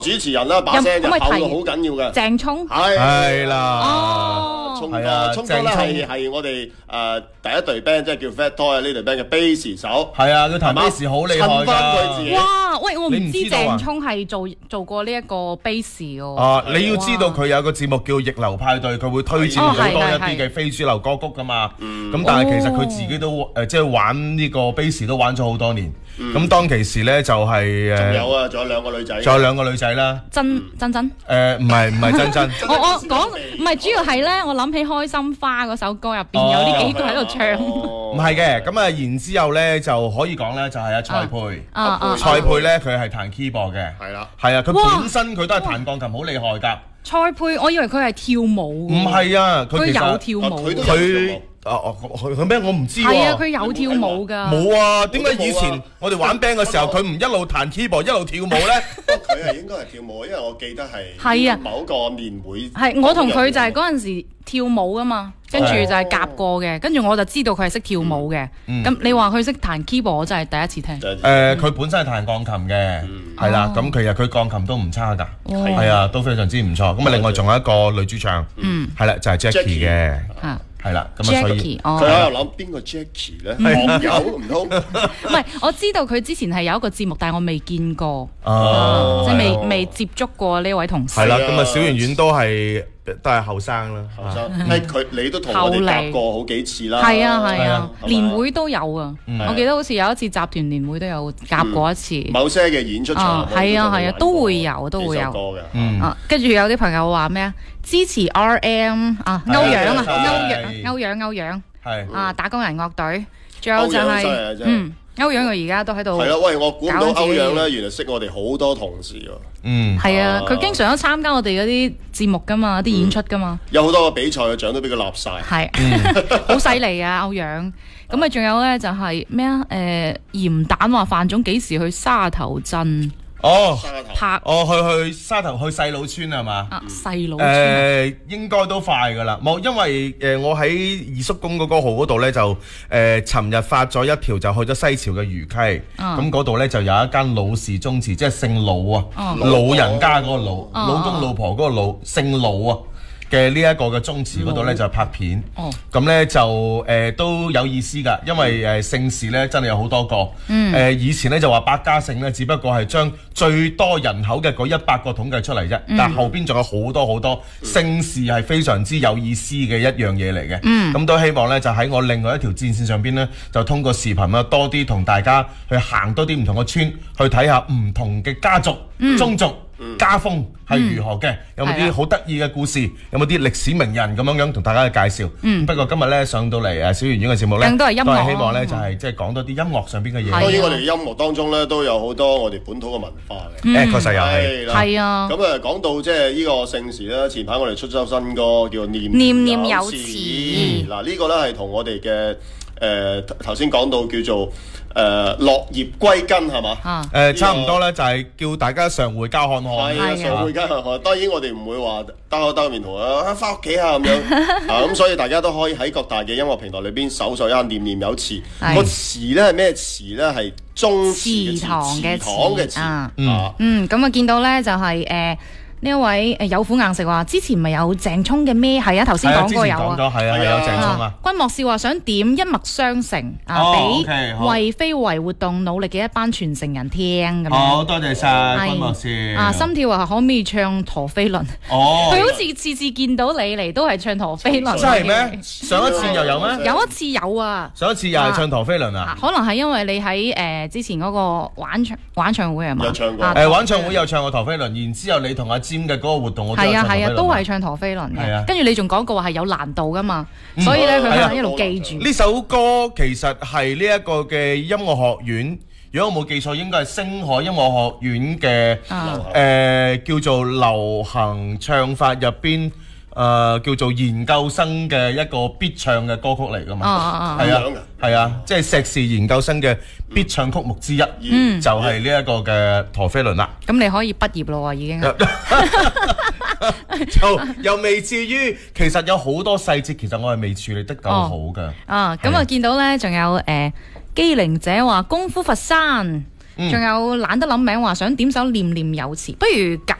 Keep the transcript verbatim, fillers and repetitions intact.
主持人啦，把聲就厚到好緊要嘅。 鄭聰係係啦。 哦， 聰哥，聰哥咧係係我哋誒第一隊 band，即係叫 Fat Toy 呢隊 band 嘅 bass 手。 係啊，佢彈 bass 好厲害㗎。 襯翻佢自己。 哇！喂，我唔知鄭聰係係做做過呢一個 bass 喎。 啊，你要知道佢有個節目叫逆流派對，佢會推薦好多一啲嘅非主流歌曲㗎嘛。咁但係其實佢自己都誒即係玩呢個 bass 都玩咗好多年。咁當其時咧就係誒， 仲有啊，仲有兩個女仔， 仲有兩個女仔啦。 真真真誒唔係唔係真真。 我我講唔係主要係咧，我諗起《開心花》嗰首歌入邊有呢幾個喺度唱。 唔係嘅，咁啊然之後咧就可以講咧就係阿蔡佩，蔡佩咧佢係彈 keyboard 嘅，係啦，係啊，佢本身佢都係彈鋼琴好厲害㗎。 蔡佩，我以為佢係跳舞。 唔係啊， 佢有跳舞。 佢啊哦佢佢咩？我唔知喎。 係啊，佢有跳舞㗎。 冇啊？點解以前我哋玩 band 嘅時候，佢唔一路彈 keyboard 一路跳舞咧？ 佢係應該係跳舞，因為我記得係某個年會。 係我同佢就係嗰陣時跳舞㗎嘛，跟住就係夾過嘅，跟住我就知道佢係識跳舞嘅。咁你話佢識彈 keyboard，我真係第一次聽。 誒，佢本身係彈鋼琴嘅，係啦。咁其實佢鋼琴都唔差㗎，係啊，都非常之唔錯。咁啊，另外仲有一個女主唱，係啦，就係 Jackie 嘅。係啦，咁啊，所以佢喺度諗邊個 Jackie 咧？網友唔通？ 唔係，我知道佢之前係有一個節目，但係我未見過， 即係未未接觸過呢位同事。 係啦，咁啊，小圓圓都係都係後生啦， 後生。誒，佢你都同我哋夾過好幾次啦。 係啊係啊，年會都有啊。我記得好似有一次集團年會都有夾過一次。 某些嘅演出場係啊係啊，都會有都會有。啊，跟住有啲朋友話咩啊？支持 R M 啊，歐陽啊，歐陽歐陽歐陽，係啊，打工人樂隊，仲有就係嗯，歐陽佢而家都喺度。 係啦，喂，我估唔到歐陽咧，原來識我哋好多同事喎。 嗯， 係啊，佢經常都參加我哋嗰啲節目噶嘛，啲演出噶嘛。 有好多個比賽嘅獎都俾佢立晒。 係，好犀利啊，歐陽。咁啊，仲有咧就係咩啊？誒，鹽蛋話范總幾時去沙頭鎮？ 哦， 拍哦去去沙頭去細佬村係嘛？ 啊，細佬村誒應該都快㗎啦，冇因為誒我喺二叔公嗰個號嗰度咧就誒尋日發咗一條就去咗西樵嘅魚溪，咁嗰度咧就有一間老氏宗祠，即係姓老啊，老人家嗰個老，老公老婆嗰個老，姓老啊。嘅呢一個嘅宗祠嗰度咧就拍片，咁咧就誒都有意思㗎，因為誒姓氏咧真係有好多個，誒以前咧就話百家姓咧，只不過係將最多人口嘅嗰一百個統計出嚟啫，但後邊仲有好多好多姓氏係非常之有意思嘅一樣嘢嚟嘅，咁都希望咧就喺我另外一條戰線上邊咧，就通過視頻啊多啲同大家去行多啲唔同嘅村，去睇下唔同嘅家族、宗族。家風係如何嘅？有冇啲好得意嘅故事？有冇啲歷史名人咁樣樣同大家去介紹？嗯，不過今日咧上到嚟誒小圓圓嘅節目咧， 都係音樂， 都係希望咧就係即係講多啲音樂上邊嘅嘢。 當然我哋音樂當中咧都有好多我哋本土嘅文化嘅。誒確實有係。 係啊。 咁啊講到即係呢個姓氏咧，前排我哋出咗新歌叫念念念有詞。 嗱呢個咧係同我哋嘅誒頭先講到叫做。誒落葉歸根係嘛？ 誒差唔多咧，就係叫大家常回家看看。 係啊，常回家看看。當然我哋唔會話兜口兜面同啊翻屋企啊咁樣啊，咁所以大家都可以喺各大嘅音樂平台裏邊搜索一下念念有詞。個詞咧係咩詞咧？係宗祠堂嘅祠堂嘅祠啊。 嗯，咁啊見到咧就係誒。呢一位誒有苦硬食話，之前咪有鄭聰嘅咩？係啊，頭先講過有啊。 係啊，有鄭聰啊。 君莫笑話想點一脈相承啊，俾為非為活動努力嘅一班傳承人聽咁樣。 好多謝晒君莫笑。 啊，心跳話可唔可以唱陀飛輪？哦，佢好似次次見到你嚟都係唱陀飛輪。 真係咩？上一次又有咩？ 有一次有啊。 上一次又係唱陀飛輪啊？ 可能係因為你喺誒之前嗰個玩唱玩唱會係嘛？ 有唱過。 誒玩唱會有唱過陀飛輪，然之後你同阿尖嘅嗰個活動我都有唱陀飛輪。係啊係啊， 都係唱陀飛輪嘅。跟住你仲講過話係有難度噶嘛，所以咧佢可能一路記住。 呢首歌其實係呢一個嘅音樂學院，如果我冇記錯，應該係星海音樂學院嘅誒叫做流行唱法入邊。誒、呃、叫做研究生嘅一個必唱嘅歌曲嚟㗎嘛，係啊係啊，即係碩士研究生嘅必唱曲目之一，嗯、就係呢一個嘅陀飛輪啦。 咁你可以畢業咯喎，已經。 就又未至於，其實有好多細節，其實我係未處理得夠好㗎。 啊，咁啊見到咧，仲有誒機靈者話功夫佛山。 仲有懶得諗名話想點首念念有詞，不如